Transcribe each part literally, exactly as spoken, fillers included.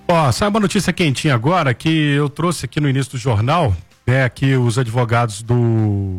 Ó, sabe uma notícia quentinha agora que eu trouxe aqui no início do jornal, né, que os advogados do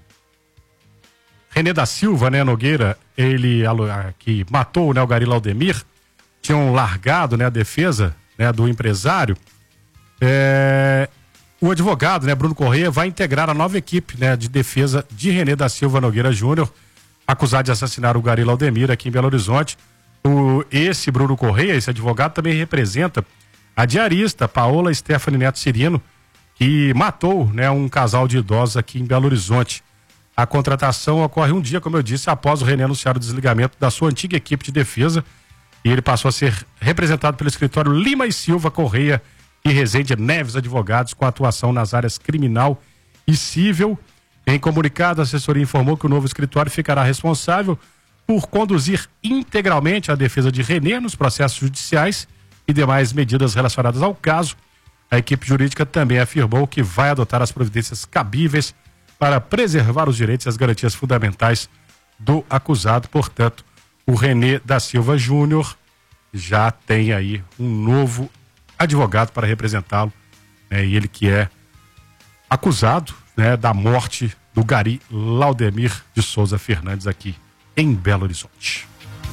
René da Silva, né, Nogueira, ele que matou, né, o Gari Laudemir, tinham largado, né, a defesa, né, do empresário. É, o advogado, né, Bruno Correia, vai integrar a nova equipe, né, de defesa de René da Silva Nogueira Júnior, acusado de assassinar o Gari Laudemir aqui em Belo Horizonte. O, esse Bruno Correia, esse advogado, também representa a diarista Paola Stephanie Neto Cirino, que matou, né, um casal de idosos aqui em Belo Horizonte. A contratação ocorre um dia, como eu disse, após o René anunciar o desligamento da sua antiga equipe de defesa, e ele passou a ser representado pelo escritório Lima e Silva Correia e Rezende Neves Advogados, com atuação nas áreas criminal e civil. Em comunicado, a assessoria informou que o novo escritório ficará responsável por conduzir integralmente a defesa de René nos processos judiciais e demais medidas relacionadas ao caso. A equipe jurídica também afirmou que vai adotar as providências cabíveis para preservar os direitos e as garantias fundamentais do acusado. Portanto, o René da Silva Júnior já tem aí um novo advogado para representá-lo, né, e ele que é acusado, né, da morte do Gari Laudemir de Souza Fernandes aqui em Belo Horizonte.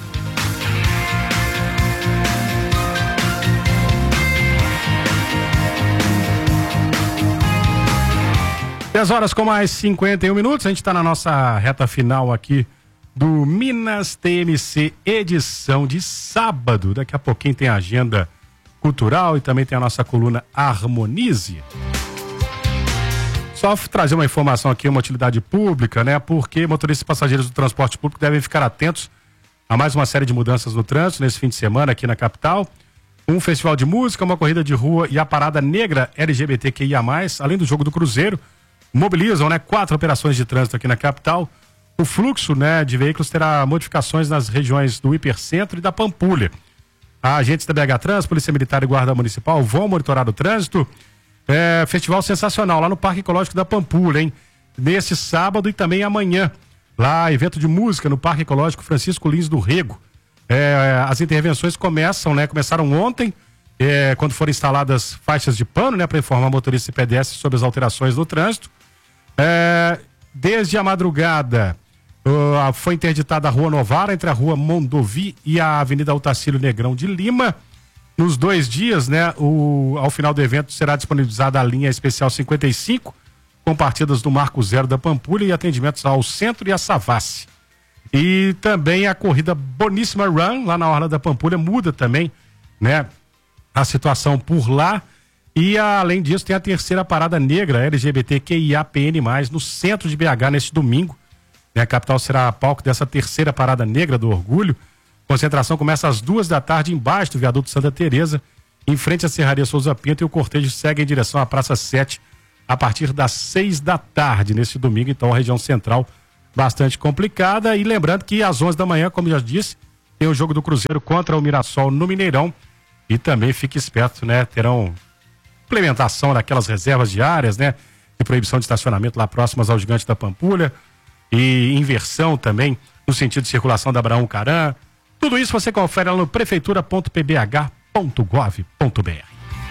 dez horas com mais cinquenta e um minutos, a gente está na nossa reta final aqui do Minas T M C, edição de sábado. Daqui a pouquinho tem a agenda cultural e também tem a nossa coluna Harmonize. Só trazer uma informação aqui, uma utilidade pública, né? Porque motoristas e passageiros do transporte público devem ficar atentos a mais uma série de mudanças no trânsito nesse fim de semana aqui na capital. Um festival de música, uma corrida de rua e a parada negra L G B T Q I A mais, além do jogo do Cruzeiro, mobilizam, né, quatro operações de trânsito aqui na capital. O fluxo, né, de veículos terá modificações nas regiões do Hipercentro e da Pampulha. Agentes da B H Trans, Polícia Militar e Guarda Municipal vão monitorar o trânsito. É, festival sensacional lá no Parque Ecológico da Pampulha, hein? Nesse sábado e também amanhã. Lá, evento de música no Parque Ecológico Francisco Lins do Rego. É, as intervenções começam, né? Começaram ontem, é, quando foram instaladas faixas de pano, né? Para informar motoristas e pedestres sobre as alterações no trânsito. É, desde a madrugada, uh, foi interditada a Rua Novara, entre a Rua Mondovi e a Avenida Otacílio Negrão de Lima. Nos dois dias, né, o, ao final do evento será disponibilizada a linha especial cinquenta e cinco, com partidas do Marco Zero da Pampulha e atendimentos ao Centro e a Savassi. E também a corrida Boníssima Run, lá na Orla da Pampulha, muda também, né, a situação por lá. E além disso, tem a terceira parada negra L G B T Q I A P N mais, no centro de B H neste domingo. A capital será palco dessa terceira parada negra do orgulho. Concentração começa às duas da tarde embaixo do viaduto Santa Teresa, em frente à Serraria Souza Pinto, e o cortejo segue em direção à Praça sete a partir das seis da tarde nesse domingo. Então, a região central bastante complicada. E lembrando que às onze da manhã, como já disse, tem o jogo do Cruzeiro contra o Mirassol no Mineirão. E também fique esperto, né? Terão implementação daquelas reservas diárias, né? De proibição de estacionamento lá próximas ao Gigante da Pampulha. E inversão também no sentido de circulação da Abraão Caran. Tudo isso você confere lá no prefeitura ponto p b h ponto gov ponto b r.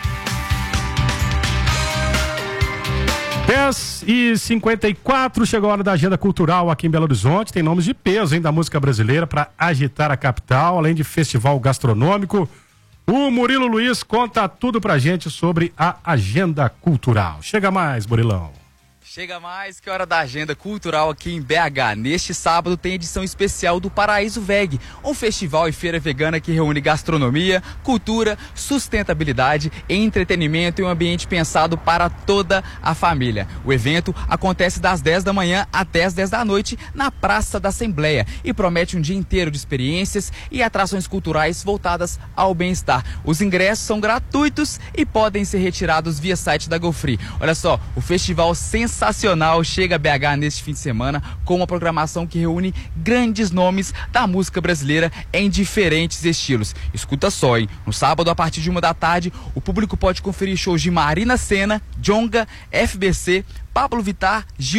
dez e cinquenta e quatro, chegou a hora da agenda cultural aqui em Belo Horizonte. Tem nomes de peso, hein, da música brasileira para agitar a capital, além de festival gastronômico. O Murilo Luiz conta tudo pra gente sobre a agenda cultural. Chega mais, Murilão. Chega mais que hora da agenda cultural aqui em B H. Neste sábado tem edição especial do Paraíso Veg, um festival e feira vegana que reúne gastronomia, cultura, sustentabilidade, entretenimento e um ambiente pensado para toda a família. O evento acontece das dez da manhã até as dez da noite na Praça da Assembleia e promete um dia inteiro de experiências e atrações culturais voltadas ao bem-estar. Os ingressos são gratuitos e podem ser retirados via site da GoFree. Olha só, o festival sensacional Sensacional chega a B H neste fim de semana com uma programação que reúne grandes nomes da música brasileira em diferentes estilos. Escuta só, hein? No sábado, a partir de uma da tarde, o público pode conferir shows de Marina Sena, Djonga, F B C, Pablo Vittar, Gilson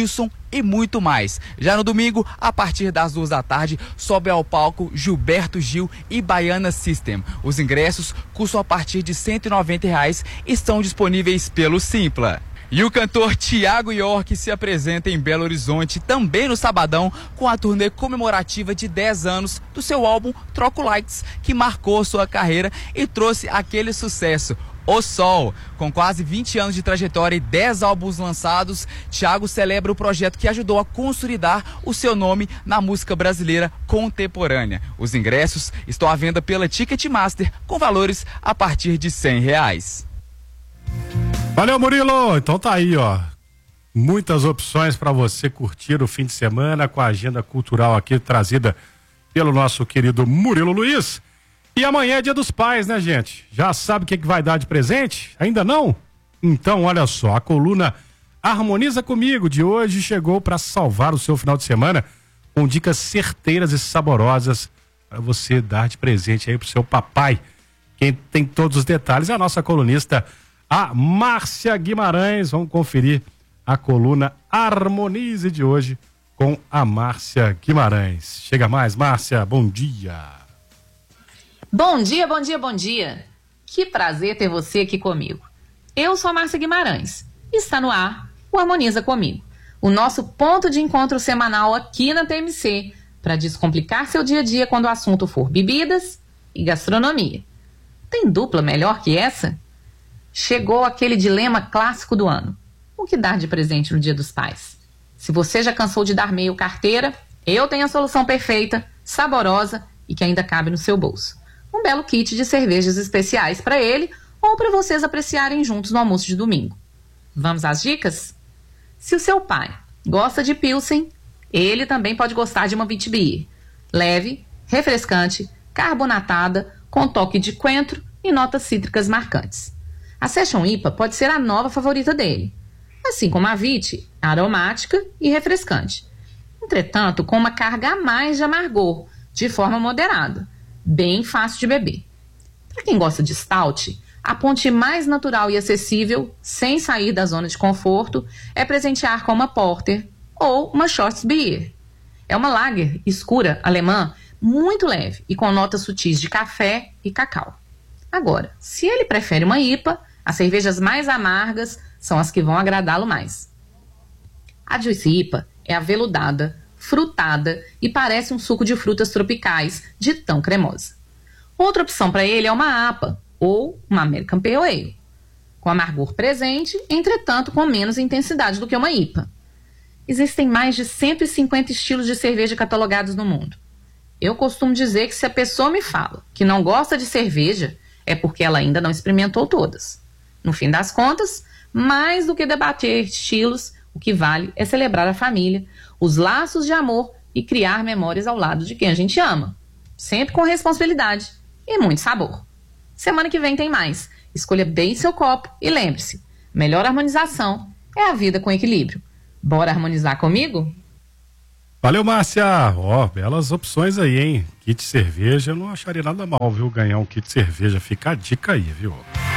e muito mais. Já no domingo, a partir das duas da tarde, sobe ao palco Gilberto Gil e Baiana System. Os ingressos custam a partir de cento e noventa reais e estão disponíveis pelo Simpla. E o cantor Thiago York se apresenta em Belo Horizonte também no sabadão com a turnê comemorativa de dez anos do seu álbum Troco Likes, que marcou sua carreira e trouxe aquele sucesso, O Sol. Com quase vinte anos de trajetória e dez álbuns lançados, Thiago celebra o projeto que ajudou a consolidar o seu nome na música brasileira contemporânea. Os ingressos estão à venda pela Ticketmaster com valores a partir de cem reais. Valeu, Murilo! Então tá aí, ó. Muitas opções para você curtir o fim de semana com a agenda cultural aqui trazida pelo nosso querido Murilo Luiz. E amanhã é Dia dos Pais, né, gente? Já sabe o que, que vai dar de presente? Ainda não? Então, olha só, a coluna Harmoniza Comigo de hoje chegou para salvar o seu final de semana com dicas certeiras e saborosas para você dar de presente aí pro seu papai. Quem tem todos os detalhes é a nossa colunista, a Márcia Guimarães. Vamos conferir a coluna Harmonize de hoje com a Márcia Guimarães. Chega mais, Márcia, bom dia. Bom dia, bom dia, bom dia. Que prazer ter você aqui comigo. Eu sou a Márcia Guimarães e está no ar o Harmoniza Comigo, o nosso ponto de encontro semanal aqui na T M C, para descomplicar seu dia a dia quando o assunto for bebidas e gastronomia. Tem dupla melhor que essa? Chegou aquele dilema clássico do ano. O que dar de presente no Dia dos Pais? Se você já cansou de dar meio carteira, eu tenho a solução perfeita, saborosa e que ainda cabe no seu bolso. Um belo kit de cervejas especiais para ele ou para vocês apreciarem juntos no almoço de domingo. Vamos às dicas? Se o seu pai gosta de Pilsen, ele também pode gostar de uma Witbier. Leve, refrescante, carbonatada, com toque de coentro e notas cítricas marcantes. A Session I P A pode ser a nova favorita dele, assim como a Vit, aromática e refrescante. Entretanto, com uma carga a mais de amargor, de forma moderada, bem fácil de beber. Para quem gosta de stout, a ponte mais natural e acessível, sem sair da zona de conforto, é presentear com uma Porter ou uma Schwarzbier. É uma lager escura alemã muito leve e com notas sutis de café e cacau. Agora, se ele prefere uma I P A, as cervejas mais amargas são as que vão agradá-lo mais. A Juicy I P A é aveludada, frutada e parece um suco de frutas tropicais de tão cremosa. Outra opção para ele é uma A P A ou uma American Pale Ale, com amargor presente, entretanto com menos intensidade do que uma I P A. Existem mais de cento e cinquenta estilos de cerveja catalogados no mundo. Eu costumo dizer que se a pessoa me fala que não gosta de cerveja, é porque ela ainda não experimentou todas. No fim das contas, mais do que debater estilos, o que vale é celebrar a família, os laços de amor e criar memórias ao lado de quem a gente ama. Sempre com responsabilidade e muito sabor. Semana que vem tem mais. Escolha bem seu copo e lembre-se, melhor harmonização é a vida com equilíbrio. Bora harmonizar comigo? Valeu, Márcia. Ó, oh, belas opções aí, hein? Kit cerveja, eu não acharia nada mal, viu? Ganhar um kit cerveja. Fica a dica aí, viu?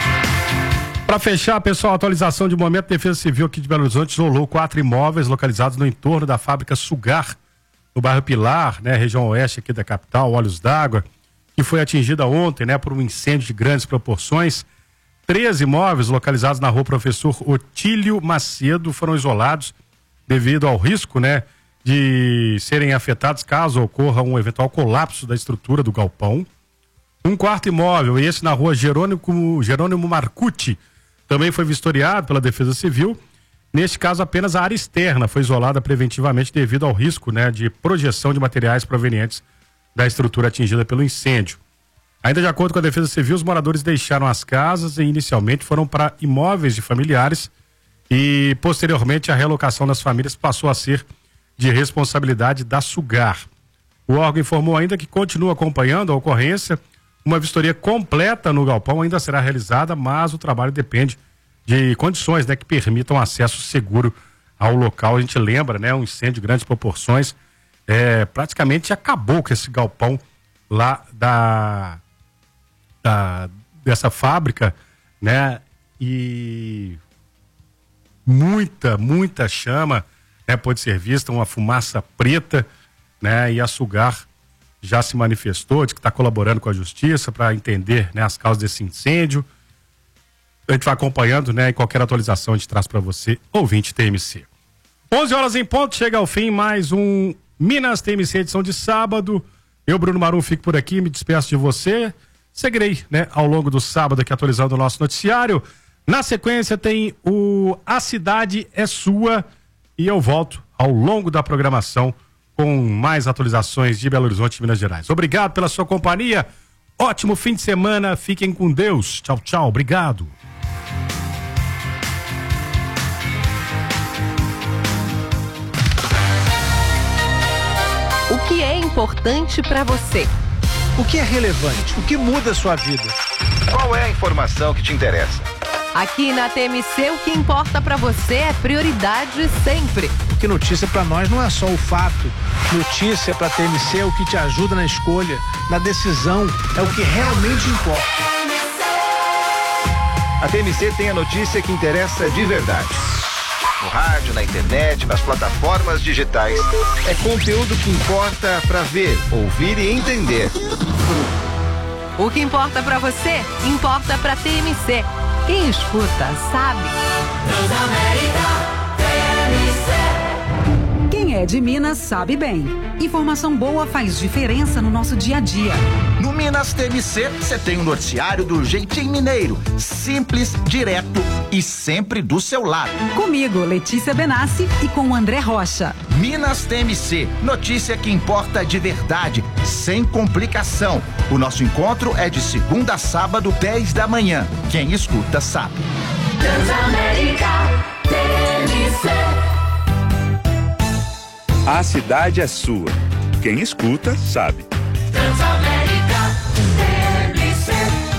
Para fechar, pessoal, a atualização de momento, Defesa Civil aqui de Belo Horizonte isolou quatro imóveis localizados no entorno da fábrica Sugar, no bairro Pilar, né, região oeste aqui da capital, Olhos d'Água, que foi atingida ontem, né, por um incêndio de grandes proporções. Três imóveis localizados na rua Professor Otílio Macedo foram isolados devido ao risco, né, de serem afetados caso ocorra um eventual colapso da estrutura do galpão. Um quarto imóvel, esse na rua Jerônimo, Jerônimo Marcucci, também foi vistoriado pela Defesa Civil. Neste caso, apenas a área externa foi isolada preventivamente devido ao risco, né, de projeção de materiais provenientes da estrutura atingida pelo incêndio. Ainda de acordo com a Defesa Civil, os moradores deixaram as casas e inicialmente foram para imóveis de familiares e posteriormente a realocação das famílias passou a ser de responsabilidade da Sugar. O órgão informou ainda que continua acompanhando a ocorrência. Uma vistoria completa no galpão ainda será realizada, mas o trabalho depende de condições, né, que permitam acesso seguro ao local. A gente lembra, né, um incêndio de grandes proporções, é, praticamente acabou com esse galpão lá da, da dessa fábrica, né, e muita, muita chama né, pôde ser vista uma fumaça preta, né, e a Sugar já se manifestou, diz que está colaborando com a justiça para entender, né, as causas desse incêndio. A gente vai acompanhando, né, e qualquer atualização a gente traz para você, ouvinte T M C. onze horas em ponto, chega ao fim mais um Minas T M C, edição de sábado. Eu, Bruno Marum, fico por aqui, me despeço de você. Seguirei, né, ao longo do sábado aqui atualizando o nosso noticiário. Na sequência tem o A Cidade é Sua e eu volto ao longo da programação com mais atualizações de Belo Horizonte e Minas Gerais. Obrigado pela sua companhia, ótimo fim de semana, fiquem com Deus. Tchau, tchau, obrigado. O que é importante para você? O que é relevante? O que muda a sua vida? Qual é a informação que te interessa? Aqui na T M C, o que importa para você é prioridade sempre. Porque notícia para nós não é só o fato. Notícia para T M C é o que te ajuda na escolha, na decisão, é o que realmente importa. A T M C tem a notícia que interessa de verdade. No rádio, na internet, nas plataformas digitais. É conteúdo que importa para ver, ouvir e entender. O que importa para você, importa para T M C. Quem escuta, sabe. Transamérica, T M C. Quem é de Minas sabe bem. Informação boa faz diferença no nosso dia a dia. No Minas T M C, você tem um noticiário do jeitinho mineiro. Simples, direto e sempre do seu lado. Comigo, Letícia Benassi, e com o André Rocha. Minas T M C, notícia que importa de verdade, sem complicação. O nosso encontro é de segunda a sábado, dez da manhã. Quem escuta sabe. Transamérica, T M C. A cidade é sua. Quem escuta, sabe. Transamérica, T M C.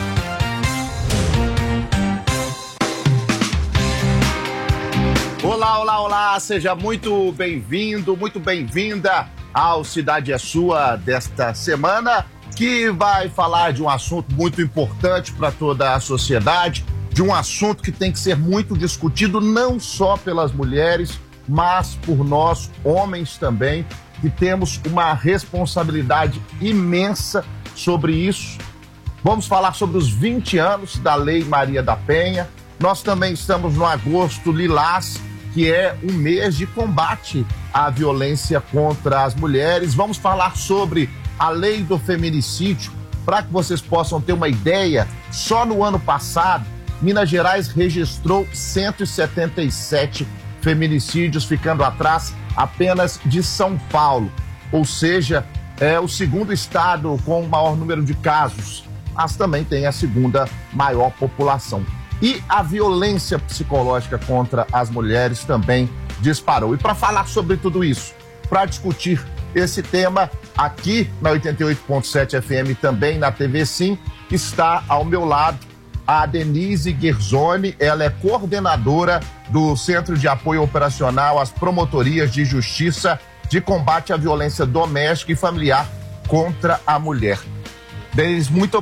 Olá, olá, olá. Seja muito bem-vindo, muito bem-vinda ao Cidade é Sua desta semana, que vai falar de um assunto muito importante para toda a sociedade, de um assunto que tem que ser muito discutido não só pelas mulheres, mas por nós, homens também, que temos uma responsabilidade imensa sobre isso. Vamos falar sobre os vinte anos da Lei Maria da Penha. Nós também estamos no Agosto Lilás, que é um mês de combate à violência contra as mulheres. Vamos falar sobre a Lei do Feminicídio. Para que vocês possam ter uma ideia, só no ano passado, Minas Gerais registrou cento e setenta e sete feminicídios, ficando atrás apenas de São Paulo. Ou seja, é o segundo estado com o maior número de casos, mas também tem a segunda maior população. E a violência psicológica contra as mulheres também disparou. E para falar sobre tudo isso, para discutir esse tema aqui na oitenta e oito ponto sete F M, também na T V Sim, está ao meu lado a Denise Guerzoni. Ela é coordenadora do Centro de Apoio Operacional às Promotorias de Justiça de Combate à Violência Doméstica e Familiar contra a Mulher. Denise, muito